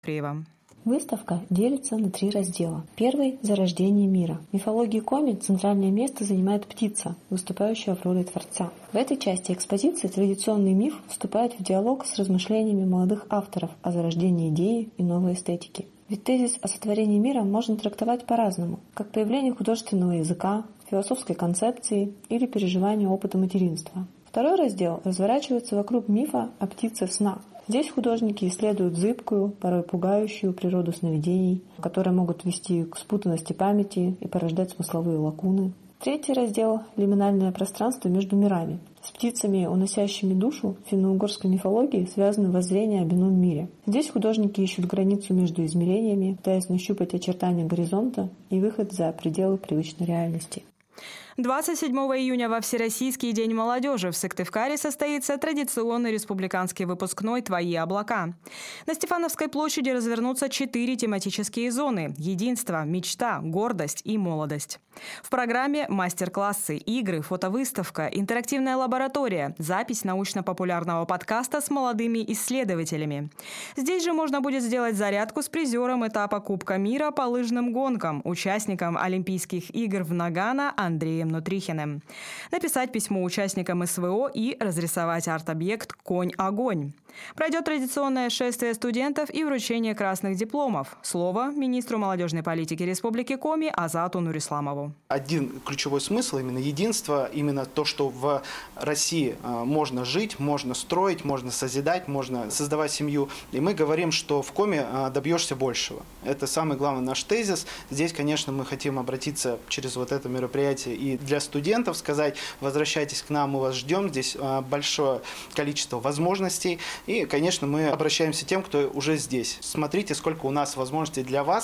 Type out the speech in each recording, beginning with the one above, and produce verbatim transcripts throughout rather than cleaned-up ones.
Выставка делится на три раздела. Первый – «Зарождение мира». В мифологии Коми центральное место занимает птица, выступающая в роли Творца. В этой части экспозиции традиционный миф вступает в диалог с размышлениями молодых авторов о зарождении идеи и новой эстетики. Ведь тезис о сотворении мира можно трактовать по-разному, как появление художественного языка, философской концепции или переживания опыта материнства. Второй раздел разворачивается вокруг мифа о птице сна. Здесь художники исследуют зыбкую, порой пугающую природу сновидений, которые могут вести к спутанности памяти и порождать смысловые лакуны. Третий раздел – лиминальное пространство между мирами. С птицами, уносящими душу, в финно-угорской мифологии связаны воззрения об ином мире. Здесь художники ищут границу между измерениями, пытаясь нащупать очертания горизонта и выход за пределы привычной реальности. двадцать седьмого июня во Всероссийский день молодежи в Сыктывкаре состоится традиционный республиканский выпускной «Твои облака». На Стефановской площади развернутся четыре тематические зоны – единство, мечта, гордость и молодость. В программе мастер-классы, игры, фотовыставка, интерактивная лаборатория, запись научно-популярного подкаста с молодыми исследователями. Здесь же можно будет сделать зарядку с призером этапа Кубка мира по лыжным гонкам, участником Олимпийских игр в Нагано Андреем Нутрихиным, написать письмо участникам СВО и разрисовать арт-объект «Конь-огонь». Пройдет традиционное шествие студентов и вручение красных дипломов. Слово министру молодежной политики Республики Коми Азату Нурисламову. Один ключевой смысл именно единство, именно то, что в России можно жить, можно строить, можно созидать, можно создавать семью. И мы говорим, что в Коми добьешься большего. Это самый главный наш тезис. Здесь, конечно, мы хотим обратиться через вот это мероприятие и для студентов сказать: возвращайтесь к нам, мы вас ждем. Здесь большое количество возможностей. И, конечно, мы обращаемся к тем, кто уже здесь. Смотрите, сколько у нас возможностей для вас.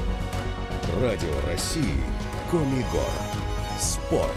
Радио России. Комигор. Спорт.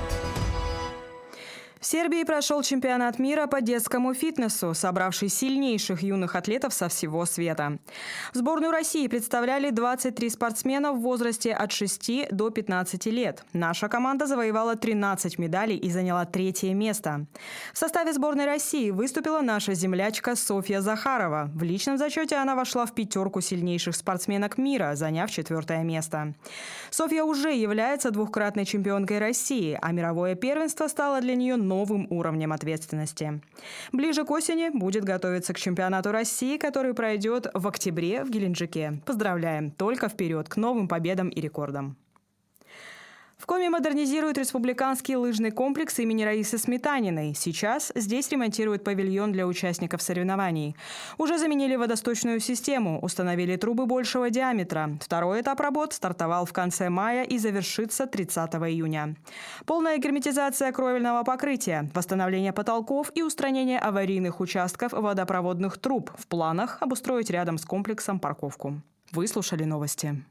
В Сербии прошел чемпионат мира по детскому фитнесу, собравший сильнейших юных атлетов со всего света. Сборную России представляли двадцать три спортсмена в возрасте от шести до пятнадцати лет. Наша команда завоевала тринадцать медалей и заняла третье место. В составе сборной России выступила наша землячка Софья Захарова. В личном зачете она вошла в пятерку сильнейших спортсменок мира, заняв четвертое место. Софья уже является двукратной чемпионкой России, а мировое первенство стало для нее новым уровнем ответственности. Ближе к осени будет готовиться к чемпионату России, который пройдет в октябре в Геленджике. Поздравляем! Только вперед к новым победам и рекордам! В Коми модернизируют республиканский лыжный комплекс имени Раисы Сметаниной. Сейчас здесь ремонтируют павильон для участников соревнований. Уже заменили водосточную систему, установили трубы большего диаметра. Второй этап работ стартовал в конце мая и завершится тридцатого июня. Полная герметизация кровельного покрытия, восстановление потолков и устранение аварийных участков водопроводных труб. В планах обустроить рядом с комплексом парковку. Вы слушали новости.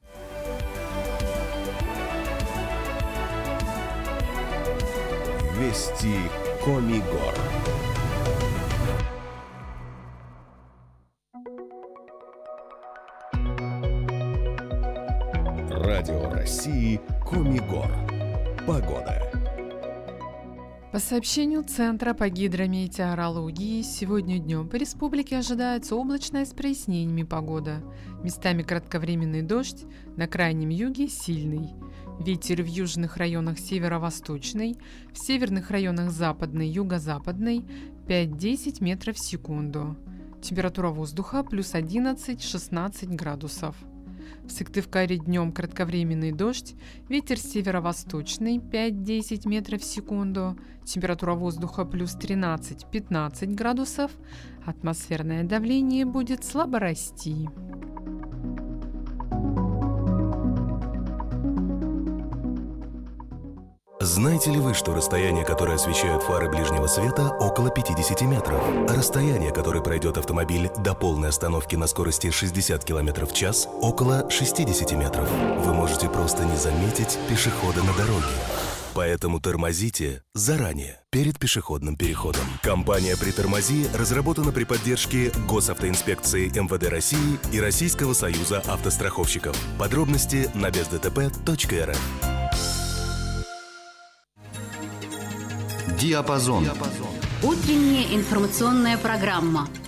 Вести Комигор. Радио России Комигор. Погода. По сообщению Центра по гидрометеорологии, сегодня днем по республике ожидается облачная с прояснениями погода. Местами кратковременный дождь, на крайнем юге сильный. Ветер в южных районах северо-восточный, в северных районах западный, юго-западный пять-десять метров в секунду. Температура воздуха плюс одиннадцать-шестнадцать градусов. В Сыктывкаре днем кратковременный дождь, ветер северо-восточный пять-десять метров в секунду, температура воздуха плюс тринадцать-пятнадцать градусов, атмосферное давление будет слабо расти. Знаете ли вы, что расстояние, которое освещают фары ближнего света, около пятьдесят метров? А расстояние, которое пройдет автомобиль до полной остановки на скорости шестьдесят километров в час, около шестьдесят метров. Вы можете просто не заметить пешехода на дороге. Поэтому тормозите заранее, перед пешеходным переходом. Компания «Притормози» разработана при поддержке Госавтоинспекции МВД России и Российского союза автостраховщиков. Подробности на без дэ тэ пэ точка эр эф. Диапазон. Утренняя информационная программа